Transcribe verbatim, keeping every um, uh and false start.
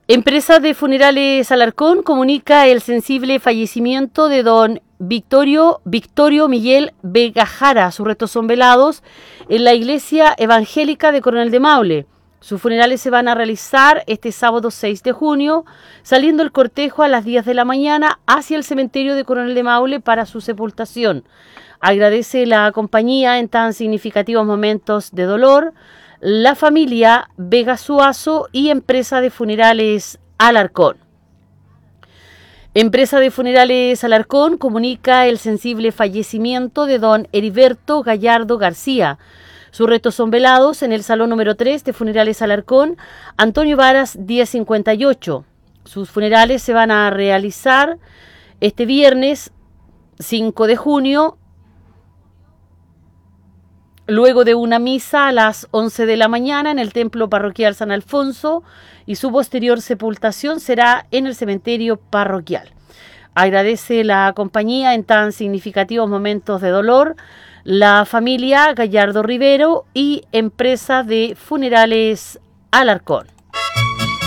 Empresa de Funerales Alarcón comunica el sensible fallecimiento de don Victorio, Victorio Miguel Vega Jara. Sus restos son velados en la Iglesia Evangélica de Coronel de Maule. Sus funerales se van a realizar este sábado seis de junio, saliendo el cortejo a las diez de la mañana hacia el cementerio de Coronel de Maule para su sepultación. Agradece la compañía en tan significativos momentos de dolor la familia Vega Suazo y Empresa de Funerales Alarcón. Empresa de Funerales Alarcón comunica el sensible fallecimiento de don Heriberto Gallardo García. Sus restos son velados en el salón número tres de Funerales Alarcón, Antonio Varas diez cincuenta y ocho. Sus funerales se van a realizar este viernes cinco de junio, luego de una misa a las once de la mañana en el Templo Parroquial San Alfonso, y su posterior sepultación será en el cementerio parroquial. Agradece la compañía en tan significativos momentos de dolor la familia Gallardo Rivero y Empresa de Funerales Alarcón.